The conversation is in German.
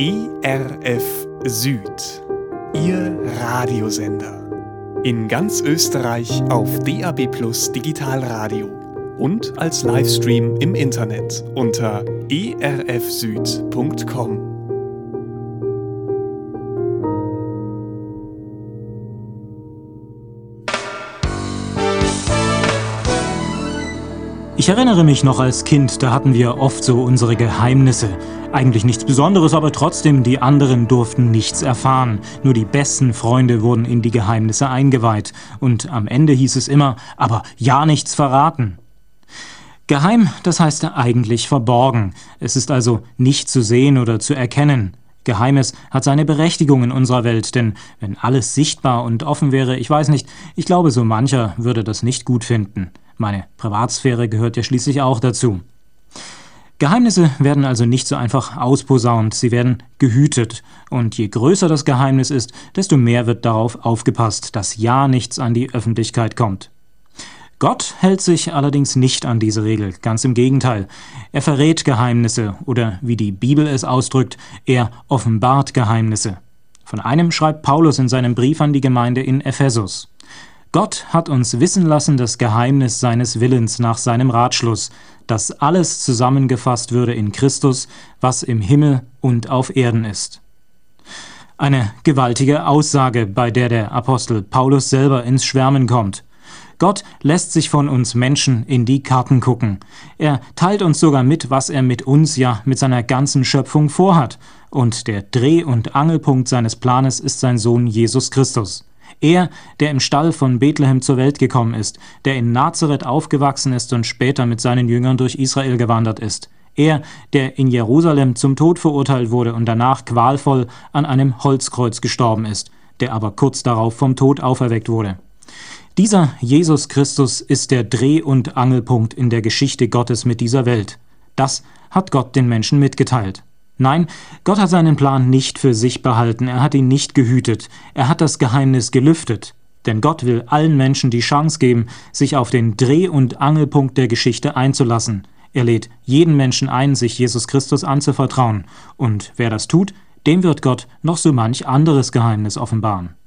ERF Süd, Ihr Radiosender. In ganz Österreich auf DAB+ Digitalradio und als Livestream im Internet unter erfsüd.com. Ich erinnere mich noch als Kind, da hatten wir oft so unsere Geheimnisse. Eigentlich nichts Besonderes, aber trotzdem, die anderen durften nichts erfahren. Nur die besten Freunde wurden in die Geheimnisse eingeweiht. Und am Ende hieß es immer, aber ja nichts verraten. Geheim, das heißt eigentlich verborgen. Es ist also nicht zu sehen oder zu erkennen. Geheimes hat seine Berechtigung in unserer Welt, denn wenn alles sichtbar und offen wäre, ich glaube, so mancher würde das nicht gut finden. Meine Privatsphäre gehört ja schließlich auch dazu. Geheimnisse werden also nicht so einfach ausposaunt, sie werden gehütet. Und je größer das Geheimnis ist, desto mehr wird darauf aufgepasst, dass ja nichts an die Öffentlichkeit kommt. Gott hält sich allerdings nicht an diese Regel, ganz im Gegenteil. Er verrät Geheimnisse oder, wie die Bibel es ausdrückt, er offenbart Geheimnisse. Von einem schreibt Paulus in seinem Brief an die Gemeinde in Ephesus. Gott hat uns wissen lassen das Geheimnis seines Willens nach seinem Ratschluss, dass alles zusammengefasst würde in Christus, was im Himmel und auf Erden ist. Eine gewaltige Aussage, bei der der Apostel Paulus selber ins Schwärmen kommt. Gott lässt sich von uns Menschen in die Karten gucken. Er teilt uns sogar mit, was er mit uns, ja mit seiner ganzen Schöpfung vorhat. Und der Dreh- und Angelpunkt seines Planes ist sein Sohn Jesus Christus. Er, der im Stall von Bethlehem zur Welt gekommen ist, der in Nazareth aufgewachsen ist und später mit seinen Jüngern durch Israel gewandert ist. Er, der in Jerusalem zum Tod verurteilt wurde und danach qualvoll an einem Holzkreuz gestorben ist, der aber kurz darauf vom Tod auferweckt wurde. Dieser Jesus Christus ist der Dreh- und Angelpunkt in der Geschichte Gottes mit dieser Welt. Das hat Gott den Menschen mitgeteilt. Nein, Gott hat seinen Plan nicht für sich behalten, er hat ihn nicht gehütet, er hat das Geheimnis gelüftet. Denn Gott will allen Menschen die Chance geben, sich auf den Dreh- und Angelpunkt der Geschichte einzulassen. Er lädt jeden Menschen ein, sich Jesus Christus anzuvertrauen. Und wer das tut, dem wird Gott noch so manch anderes Geheimnis offenbaren.